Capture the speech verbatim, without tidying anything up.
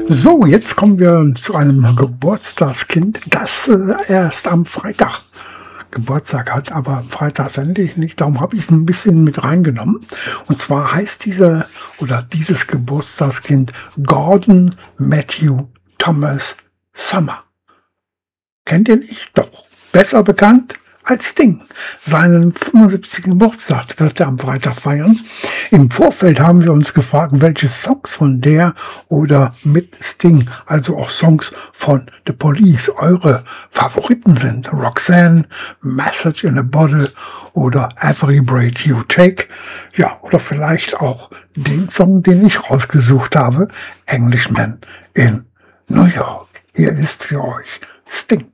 So, jetzt kommen wir zu einem Geburtstagskind, das äh, erst am Freitag Geburtstag hat, aber Freitag sende ich nicht, darum habe ich es ein bisschen mit reingenommen. Und zwar heißt diese oder dieses Geburtstagskind Gordon Matthew Thomas Summer. Kennt ihr nicht? Doch. Besser bekannt als Sting. Seinen fünfundsiebzigsten Geburtstag wird er am Freitag feiern. Im Vorfeld haben wir uns gefragt, welche Songs von der oder mit Sting, also auch Songs von The Police, eure Favoriten sind. Roxanne, Message in a Bottle oder Every Breath You Take. Ja, oder vielleicht auch den Song, den ich rausgesucht habe, Englishman in New York. Hier ist für euch Sting.